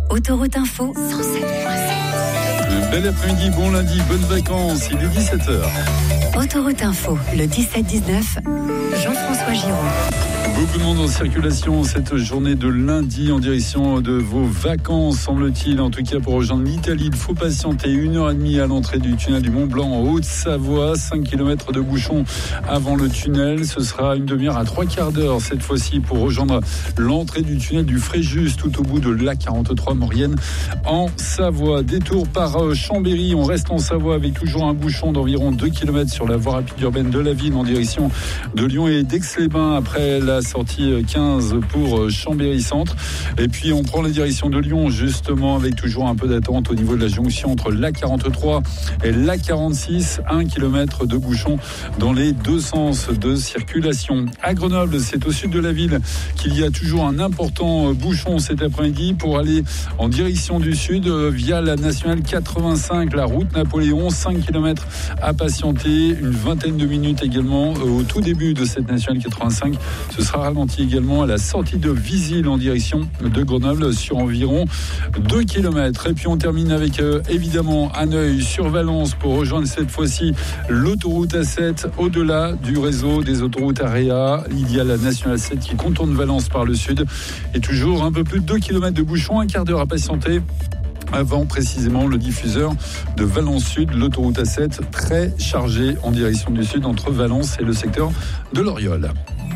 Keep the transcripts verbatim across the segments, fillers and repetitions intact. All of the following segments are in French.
Autoroute Info, cent sept virgule sept. Bel après-midi, bon lundi, bonnes vacances, il est dix-sept heures. Autoroute Info, le dix-sept dix-neuf, Jean-François Giraud. Beaucoup de monde en circulation cette journée de lundi en direction de vos vacances, semble-t-il. En tout cas, pour rejoindre l'Italie, il faut patienter une heure et demie à l'entrée du tunnel du Mont-Blanc en Haute-Savoie. cinq kilomètres de bouchon avant le tunnel. Ce sera une demi-heure à trois quarts d'heure cette fois-ci pour rejoindre l'entrée du tunnel du Fréjus, tout au bout de l'A quarante-trois Maurienne en Savoie. Détour par Chambéry. On reste en Savoie avec toujours un bouchon d'environ deux kilomètres sur la voie rapide urbaine de la ville en direction de Lyon et d'Aix-les-Bains après la sortie quinze pour Chambéry-Centre. Et puis on prend la direction de Lyon justement avec toujours un peu d'attente au niveau de la jonction entre l'A quarante-trois et l'A quarante-six. un kilomètre de bouchon dans les deux sens de circulation. À Grenoble, c'est au sud de la ville qu'il y a toujours un important bouchon cet après-midi pour aller en direction du sud via la nationale quatre-vingt-cinq, la route Napoléon. cinq kilomètres à patienter, une vingtaine de minutes également au tout début de cette nationale quatre-vingt-cinq. Ce sera ralenti également à la sortie de Visil en direction de Grenoble sur environ deux kilomètres. Et puis on termine avec euh, évidemment un œil sur Valence pour rejoindre cette fois-ci l'autoroute A sept. Au-delà du réseau des autoroutes AREA, il y a la nationale sept qui contourne Valence par le sud et toujours un peu plus de deux kilomètres de bouchon, un quart d'heure à patienter avant précisément le diffuseur de Valence Sud, l'autoroute A sept très chargée en direction du sud entre Valence et le secteur de l'Oriol.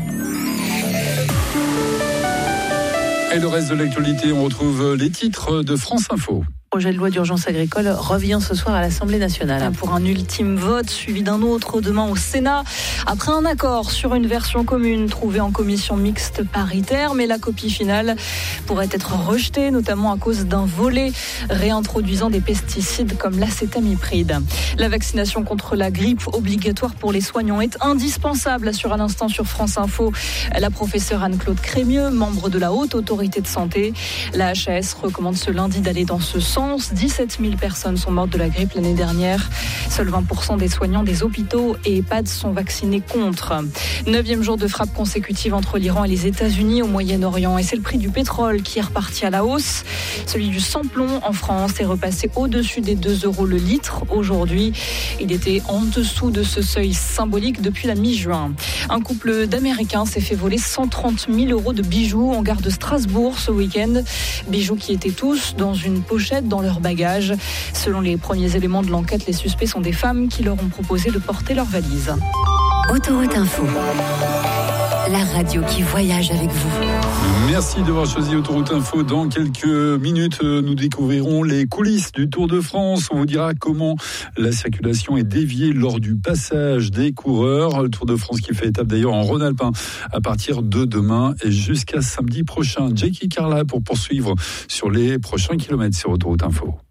Et le reste de l'actualité, on retrouve les titres de France Info. Le projet de loi d'urgence agricole revient ce soir à l'Assemblée nationale pour un ultime vote suivi d'un autre demain au Sénat. Après un accord sur une version commune trouvée en commission mixte paritaire, mais la copie finale pourrait être rejetée, notamment à cause d'un volet réintroduisant des pesticides comme l'acétamipride. La vaccination contre la grippe obligatoire pour les soignants est indispensable, assure à l'instant sur France Info la professeure Anne-Claude Crémieux, membre de la Haute Autorité de Santé. La H A S recommande ce lundi d'aller dans ce sens. dix-sept mille personnes sont mortes de la grippe l'année dernière. Seuls vingt pour cent des soignants des hôpitaux et EHPAD sont vaccinés contre. Neuvième jour de frappe consécutive entre l'Iran et les États-Unis au Moyen-Orient. Et c'est le prix du pétrole qui est reparti à la hausse. Celui du sans-plomb en France est repassé au-dessus des deux euros le litre aujourd'hui. Il était en dessous de ce seuil symbolique depuis la mi-juin. Un couple d'Américains s'est fait voler cent trente mille euros de bijoux en gare de Strasbourg ce week-end. Bijoux qui étaient tous dans une pochette dans leur bagage. Selon les premiers éléments de l'enquête, les suspects sont des femmes qui leur ont proposé de porter leur valise. Autoroute Info, la radio qui voyage avec vous. Merci d'avoir choisi Autoroute Info. Dans quelques minutes, nous découvrirons les coulisses du Tour de France. On vous dira comment la circulation est déviée lors du passage des coureurs. Le Tour de France qui fait étape d'ailleurs en Rhône-Alpes à partir de demain et jusqu'à samedi prochain. Jackie Carla pour poursuivre sur les prochains kilomètres sur Autoroute Info.